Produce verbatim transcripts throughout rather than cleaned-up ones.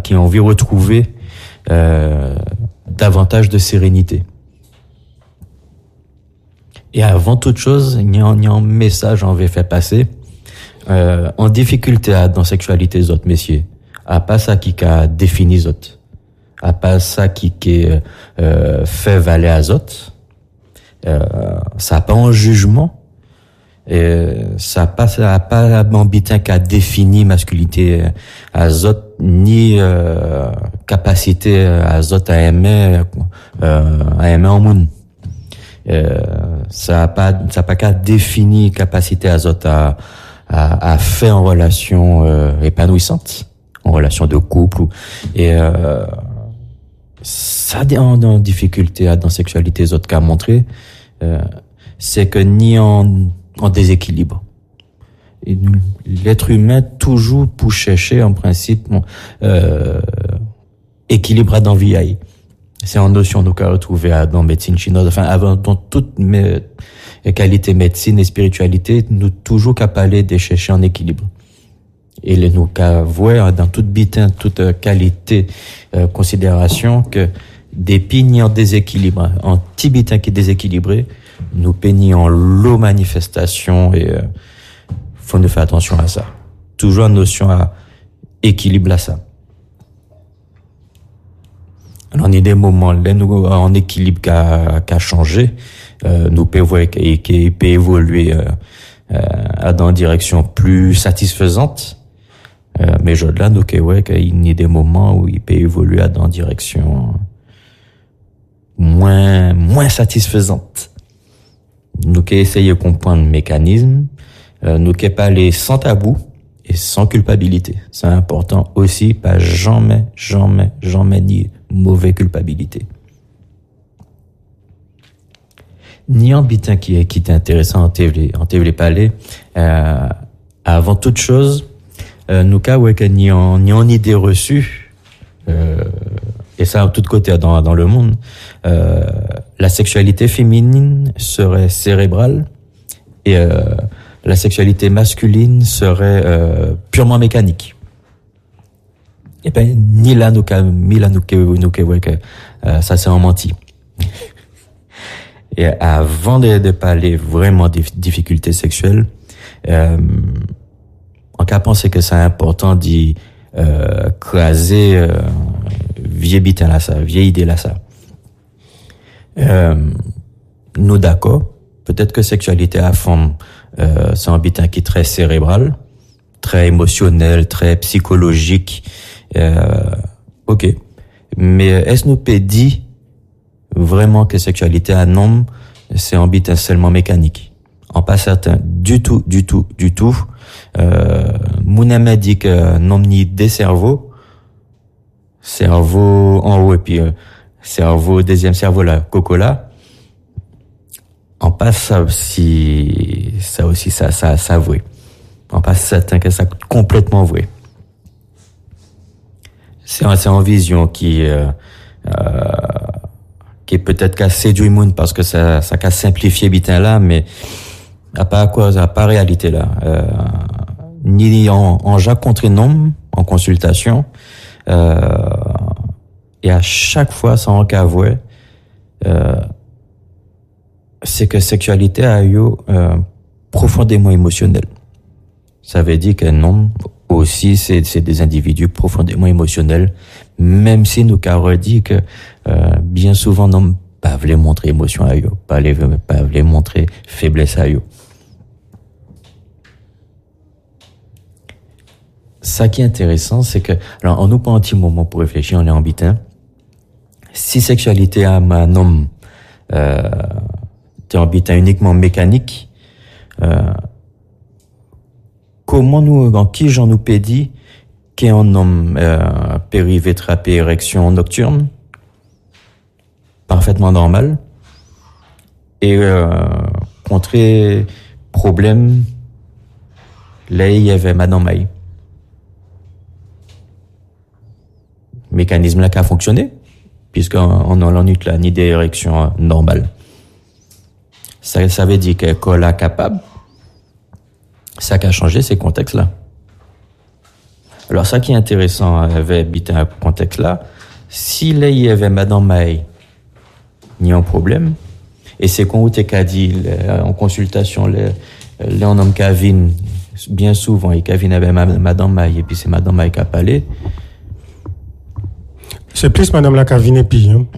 qui ont envie de retrouver euh, davantage de sérénité. Et avant toute chose, il y a, il y a un message qu'on veut faire passer. Euh, en difficulté à, dans sexualité, les autres messieurs. À pas ça qui a défini les autres. À pas ça qui, qui euh, fait valer à autres. Euh, ça n'a pas un jugement. Et ça n'a pas, ça a pas ambition qu'à définir masculinité à autres, ni euh, capacité à autres à aimer, euh, à aimer un monde. Euh, ça n'a pas, ça n'a pas qu'à définir capacité à autres à, à, à faire une relation euh, épanouissante, en relation de couple. Ou, et euh, ça en, en difficulté dans sexualité, les autres qu'à montrer, euh, c'est que ni en, en déséquilibre. Et l'être humain toujours pour chercher en principe euh, équilibre dans vie. C'est une notion nous qu'a retrouvé dans médecine chinoise, enfin avant dans toutes mes qualités médecine et spiritualité, nous toujours qu'à parler de chercher un équilibre. Et les nous qu'à voir dans toute bitin, toute qualité, euh, considération que des pignes en déséquilibre, en petit bitin qui est déséquilibré, nous peignons l'eau manifestation et euh, faut nous faire attention à ça. Toujours une notion à équilibre à ça. Alors, il y a des moments là, nous, en équilibre qu'a, qu'a changé, euh, nous pouvons voir qu'il, qu'il peut évoluer euh, euh, dans une direction plus satisfaisante. Euh, mais je-là, nous pouvons voir qu'il y a des moments où il peut évoluer dans une direction moins, moins satisfaisante. Nous pouvons essayer de comprendre le mécanisme, euh, nous pouvons parler sans tabou et sans culpabilité. C'est important aussi, pas jamais, jamais, jamais nier mauvaise culpabilité. Ni en bitin qui est, qui est intéressant en télé, en télé parler, euh, avant toute chose, euh, nous cas ouais que ni en, ni en idée reçue, euh, et ça en tout côté dans, dans le monde, euh, la sexualité féminine serait cérébrale et, euh, la sexualité masculine serait, euh, purement mécanique. Eh ben, ni là, nous, ni là, nous, nous, ouais, que, euh, ça c'est un menti. Et avant de, de parler vraiment des difficultés sexuelles, euh, on peut penser que c'est important d'y, euh, craser, euh, vieille bitin là, ça, vieille idée là, ça. Euh, nous d'accord, peut-être que sexualité à forme, euh, c'est un bitin qui est très cérébral, très émotionnel, très psychologique, Euh, ok. Mais est-ce nous peut dire vraiment que sexualité à un homme, c'est un but seulement mécanique? En pas certain. Du tout, du tout, du tout. Euh, Mouna m'a dit que non ni des cerveaux, cerveau en haut et puis euh, cerveau, deuxième cerveau là, coco là. En pas ça si, ça aussi, ça, ça, ça vrai. En pas certain que ça complètement vrai. C'est un, c'est en vision qui, euh, euh, qui est peut-être qu'à séduire le monde parce que ça, ça qu'a simplifié bitin là, mais à pas quoi, à pas réalité là. Euh, ni en, en Jacques contre un homme, en consultation, euh, et à chaque fois, sans qu'avouer, euh, c'est que sexualité a eu, euh, profondément émotionnel. Ça veut dire qu'un homme, aussi, c'est, c'est des individus profondément émotionnels, même si nous avons dit que euh, bien souvent, nous ne pas voulu montrer émotion à eux, pas les, pas voulu montrer faiblesse à eux. Ça qui est intéressant, c'est que, alors, on nous prend un petit moment pour réfléchir, on est en bitin. Si sexualité à un homme, euh, t'es en bitin uniquement mécanique, euh, comment nous, en qui j'en nous pédie qu'est un homme euh, périvé, trapé, érection nocturne, parfaitement normal, et euh, contrer problème, là il y avait Madame Maï. Mécanisme là qui a fonctionné, puisqu'on a l'ennui là ni d'érection normale. Ça, ça veut dire qu'elle est capable. Ça qui a changé ces contextes-là. Alors, ça qui est intéressant avec un contexte là, si là, il y avait Madame Maï, il y a un problème, et c'est qu'on t'es qu'a dit, en consultation, les, les on nomme Kavin, bien souvent, et Kavin avait Madame Maï, et puis c'est Madame Maï qui a parlé. C'est plus Madame la Kavin et puis, hein.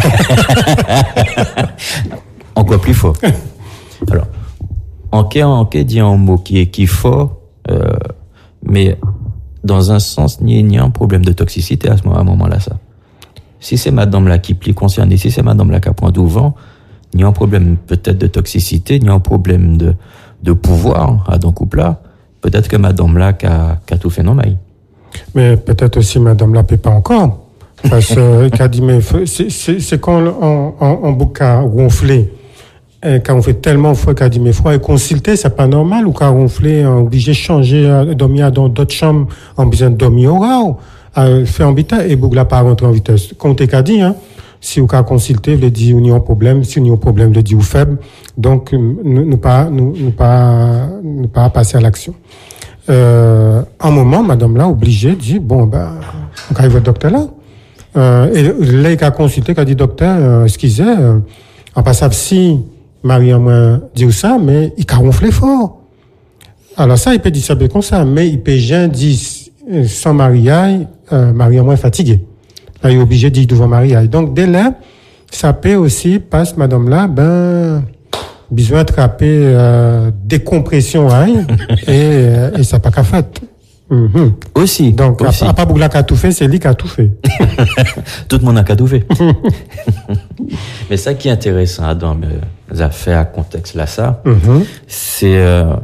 Encore plus fort. Alors, en cas, en cas, dit un mot qui est, qui est fort, euh, mais, dans un sens, il y a un problème de toxicité à ce moment, à moment-là, ça. Si c'est madame là qui plie concernée, si c'est madame là qui a point d'ouvant, il y a un problème peut-être de toxicité, il y a un problème de, de pouvoir à dans couple là. Peut-être que madame là qui a, qui a tout fait non maille. Mais peut-être aussi madame là peut pas encore. Parce que, qu'a dit, mais, c'est, c'est, c'est quand on, on, on bouca ronflé. Et quand on fait tellement froid, qu'a dit, mais froid et consulter, c'est pas normal, ou qu'a ronflé, on obligé de changer, dormir dans d'autres chambres, on besoin de dormir au rao. Euh, fait en vitesse et Bougla pas rentrer en vitesse. Comme t'es qu'a dit, hein, si vous qu'a consulté, le dit, on y a un problème, si on y a un problème, le dit, ou faible. Donc, nous, nous pas, nous, nous pas, nous pas passer à l'action. Euh, un moment, madame là, obligée, dit, bon, ben, on arrive au docteur là. Euh, et là, il a consulté, qu'a dit, docteur, euh, excusez, euh, en passant, si Marie m'a dit ça, mais il a ronflé fort. Alors ça, il peut dire ça bien comme ça, mais il peut jamais dire, sans mariage, euh, Marie moins fatiguée. Là, il est obligé de dire devant mariage. Donc, dès là, ça peut aussi, passe, madame là, ben, besoin d'attraper, euh, décompression, hein, et, euh, et ça pas qu'à fait. Mm-hmm. Aussi. Donc, aussi. À part Bougla qui a tout fait, c'est lui qui a tout fait. Tout le monde a qu'à tout fait. Mais ça qui est intéressant dans mes affaires à contexte là, ça, mm-hmm. c'est, euh,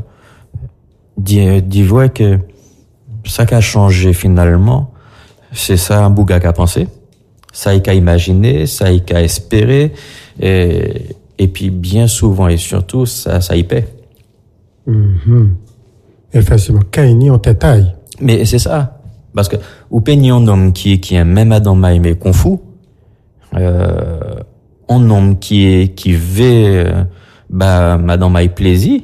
d'y voir que, ça qui a changé finalement, c'est ça un bouga qui a pensé, ça il a imaginé, ça il a espéré, et, et puis bien souvent et surtout, ça, ça y paie. Mm-hmm. Effectivement, Kaini en détail. Mais c'est ça. Parce que, ou peigner un homme qui, qui est même à dans maille, mais qu'on fout, euh, un homme qui est, qui veut, euh, bah, madame maille plaisir,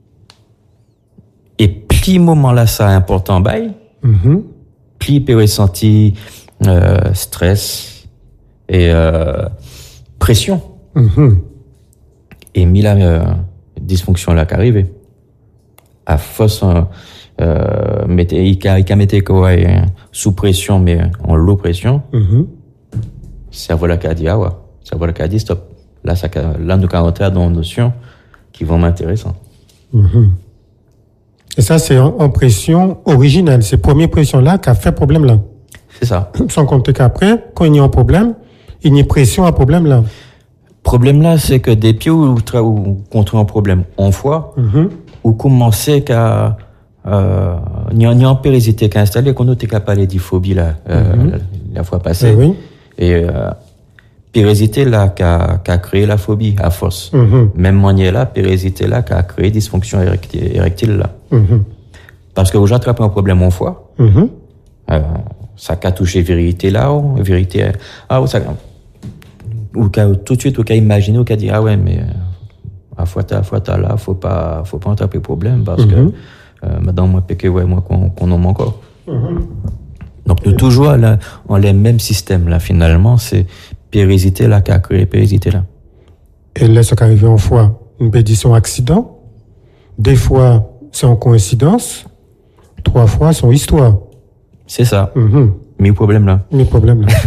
et pli moment là, ça important bail, mm-hmm. pli peut ressentir, euh, stress, et, euh, pression. Mm-hmm. Et mis la, euh, dysfonction là qui arrive. À force, euh, mettez, il a, il a mettez quoi, euh, sous pression, mais en low pression. Mm-hmm. Cerveau là qui a dit, ah ouais. Cerveau là qui a dit, stop. Là, ça, là, nous, avons rentré dans une notion qui vont m'intéresser. Mm-hmm. Et ça, c'est en, en pression originelle. C'est première pression là qui a fait problème là. C'est ça. Sans compter qu'après, quand il y a un problème, il y a une pression à problème là. Problème là, c'est que des pieds ou, ou contre un problème en foi, mm-hmm. ou commencer qu'à, euh, il y a une pérésité qui a installé, qu'on a été capable de phobie là, euh, mm-hmm. la, la fois passée. Et oui. Et, euh, pérésité là qui a, qui a créé la phobie à force. Mm-hmm. Même manière là, pérésité là qui a créé dysfonction érectile, érectile là. Mm-hmm. Parce que vous attrapez un problème en foi, mm-hmm. euh, ça a touché vérité là, ou vérité, ah, ou ça, ou tout de suite, ou qu'a imaginé, ou qu'a dit, ah ouais, mais, à fois à fois là, faut pas, faut pas attraper problème, parce mm-hmm. que, euh, madame, moi, péché, ouais, moi, qu'on, qu'on en encore. Mm-hmm. Donc, nous, mm-hmm. toujours, là, on les mêmes systèmes, là, finalement, c'est, pérésité là, qui a créé pérésité là. Et là, ce qui arrive en fois, une pédition accident. Des fois, c'est en coïncidence. Trois fois, c'est en histoire. C'est ça. Mm-hmm. Mes problèmes là. Mes problèmes là.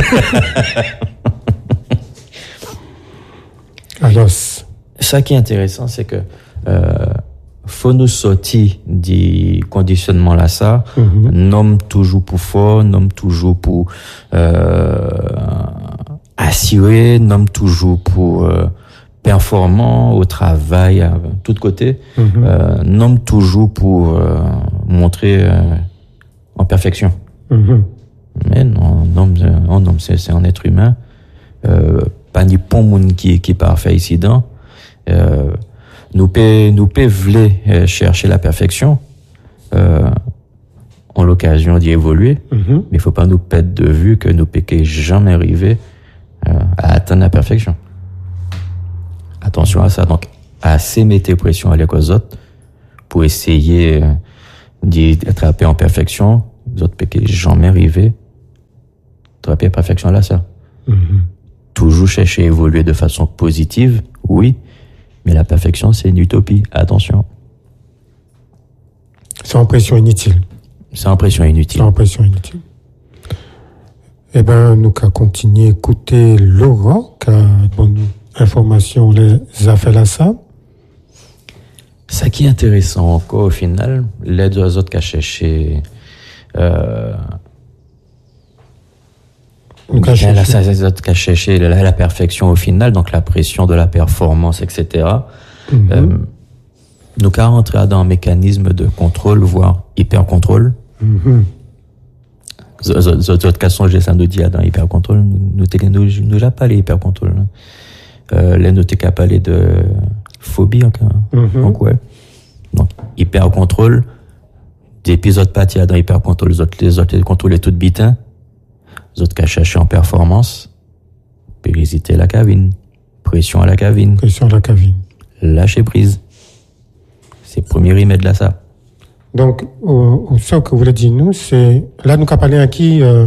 Alors, ça qui est intéressant, c'est que, euh, faut nous sortir du conditionnement là, ça. Mm-hmm. Nomme toujours pour fort, nomme toujours pour, euh, assuré, nomme toujours pour euh, performant au travail, à tout côté, mm-hmm. euh, nomme toujours pour euh, montrer euh, en perfection. Mm-hmm. Mais non, nomme, non, nomme c'est, c'est un être humain, euh, pas ni bon monde qui qui est parfait ici dedans. Euh, nous peut nous peut vouler euh, chercher la perfection. Euh, en l'occasion d'y évoluer, mm-hmm. mais il faut pas nous perdre de vue que nous peut jamais arriver Euh, à atteindre la perfection. Attention à ça. Donc, assez mettre pression à les autres pour essayer euh, d'y attraper en perfection. les autres péqués jamais arrivé, attraper perfection là, ça. Mm-hmm. Toujours chercher à évoluer de façon positive, oui, mais la perfection, c'est une utopie. Attention. Sans pression inutile. Sans pression inutile. Sans pression inutile. Eh ben, nous qu'à continuer écouter Laurent, qui a bonne information, les affaires là, ça. Ça qui est intéressant encore, au final, les deux autres qui a cherché, euh, nous qu'à bien, cherché. Là, les autres qui a cherché la, la perfection au final, donc la pression de la performance, et cetera. Mm-hmm. Euh, nous qu'à rentrer dans un mécanisme de contrôle, voire hyper-contrôle. Mm-hmm. Les autres cas sont, ça nous dit, dans hyper-contrôle, nous nous nous n'a pas les hyper-contrôle. Euh, les nous t'es parler de phobie encore. Mm-hmm. Donc, ouais. Donc, hyper-contrôle, des épisodes partis dans hyper-contrôle, les autres, les autres, contrôler tout bitin. Les autres cas chercher en performance, pérésiter la cabine, pression à la cabine. Pression à la cabine. Lâcher prise. C'est le premier remède là, ça. Donc, euh, ce que vous voulez dire, nous, c'est, là, nous avons parlé à qui, euh,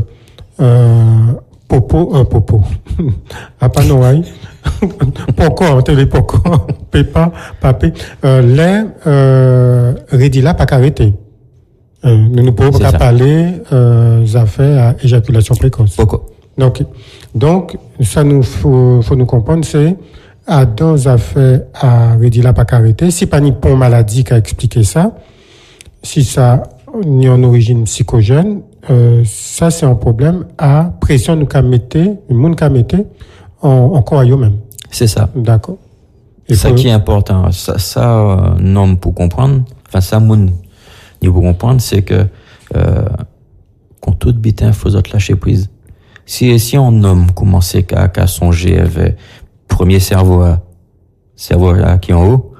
euh, popo, euh, popo. À pas noaï. Poco, on te dit poco. Pépa, papé. Euh, les, euh, rédit là, pas qu'arrêter. Euh, nous ne pouvons pas parler, euh, affaires à éjaculation précoce. Poco. Donc, donc, ça nous faut, faut nous comprendre, c'est, à dans affaires à rédit là, pas qu'arrêter. Si pas ni pont maladie qui a expliqué ça, si ça ni en origine psychogène, euh, ça c'est un problème à pression nous qu'a mettez, le monde qu'a mettez en encore à eux-mêmes. C'est ça. D'accord. Et ça qui est important, ça, ça euh, non pour comprendre, enfin ça moun ni pour comprendre, c'est que euh, quand tout bitin faut autres lâcher prise. Si si un homme commençait qu'à qu'à songer avec premier cerveau à cerveau là qui est en haut,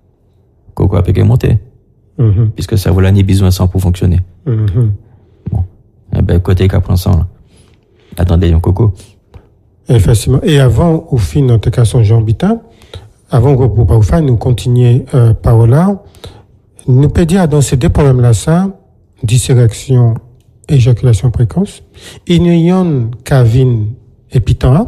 quoi peut monter. Mm-hmm. Puisque le cerveau là ni besoin sans pour fonctionner. Mm-hmm. Bon, eh ben côté qu'à prendre ça là. Attendez un coco. Effectivement. Et avant au fin notre cas son Jean Bitin, avant que pour pas faire nous continuer euh, par là, nous peut dire dans ces deux problèmes là ça, dysérection, éjaculation précoce, il y a une cavine épitant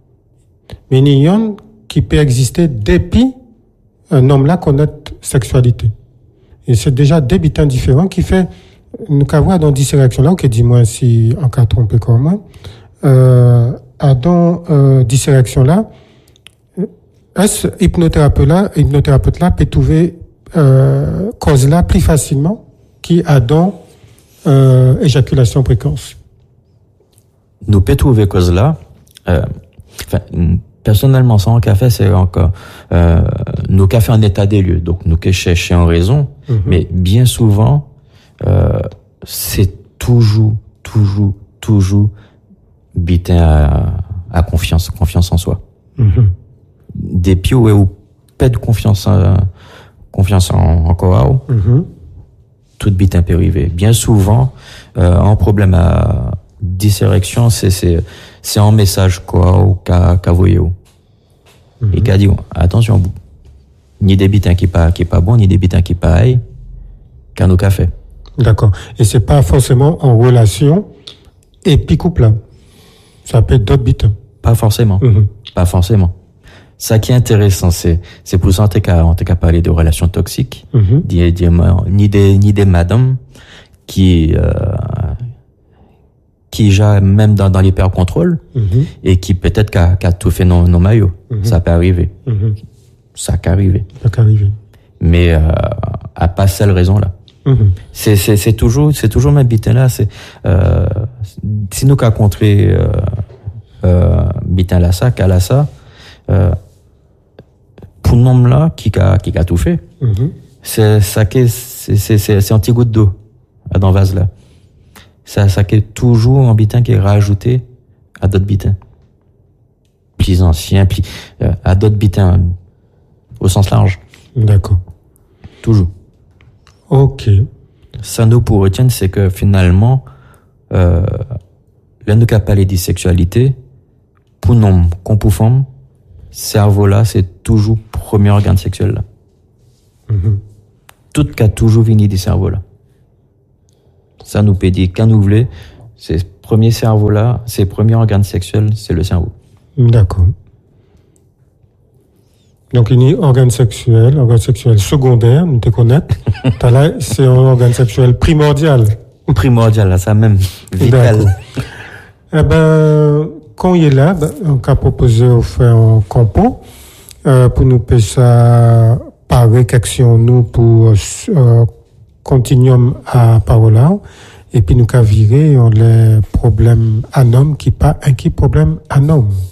mais il y a une qui peut exister depuis un homme là connaître sexualité. Et c'est déjà deux bitins différents qui fait, nous qu'à voir dans dysérection là, ou que dis-moi si en cas trompé comme moi, euh, à dans, euh, dysérection là, est-ce hypnothérapeute là, hypnothérapeute là peut trouver, euh, cause là plus facilement qui a dans, euh, éjaculation précoce? Nous peut trouver cause là, euh, enfin, personnellement, ça, on qu'a fait, c'est encore, euh, nous qu'a fait un état des lieux. Donc, nous qu'a cherché en raison. Mm-hmm. Mais bien souvent, euh, c'est toujours, toujours, toujours bitin à, à confiance, confiance en soi. Mm-hmm. Des pieds où pas de confiance, en, confiance en, encore, mm-hmm. Tout bitin peut arriver. Bien souvent, euh, un problème à dysérection, c'est, c'est, c'est un message quoi, ou qu'a, qu'a voyé. Mm-hmm. Et qu'a dit, attention, ni des bitins qui pas, qui pas bon, ni des bitins qui pas aïe, qu'a nous qu'a fait. D'accord. Et c'est pas forcément en relation et puis couple là. Ça peut être d'autres bitins. Pas forcément. Mm-hmm. Pas forcément. Ça qui est intéressant, c'est, c'est pour ça, on t'a qu'à, on t'a qu'à parler de relations toxiques, mm-hmm. di, di, ni des, ni des madames qui, euh, qui déjà même dans, dans l'hyper-contrôle, mm-hmm. et qui peut-être qu'a, qu'a tout fait nos, nos maillots. Mm-hmm. Ça peut arriver. Mm-hmm. Ça peut arriver. Ça peut arriver. Mais, euh, à pas seule raison là. Mm-hmm. C'est, c'est, c'est toujours, c'est toujours même bitin là, c'est, euh, si nous qu'a contré, euh, euh, bitin là ça, qu'a là ça, euh, pour un homme là, qui a, qui a tout fait, mm-hmm. c'est, ça qui, c'est, c'est, c'est, c'est un petit goutte d'eau, dans le vase là. Ça, ça qui est toujours un bitin qui est rajouté à d'autres bitins. Plus anciens, plus, euh, à d'autres bitins, au sens large. D'accord. Toujours. Ok. Ça nous pour retenir, c'est que finalement, euh, là, nous qu'à parler de sexualité, pour un homme, qu'on pour femme, cerveau là, c'est toujours premier organe sexuel là. Mm-hmm. Tout cas toujours venu du cerveau là. Ça nous peut dire quand nous voulons, c'est premier cerveau là, c'est premier organe sexuel, c'est le cerveau. D'accord. Donc, il y a organe sexuel, organe sexuel secondaire, nous te connaître. T'as là, c'est un organe sexuel primordial. Primordial, là, ça même, vital. D'accord. Eh ben, quand il est là, ben, on a proposé de faire un compo, euh, pour nous payer ça par réaction, nous, pour, euh, continuum à parola, et puis nous qu'à virer, on les problèmes à homme qui pas un qui problème à homme.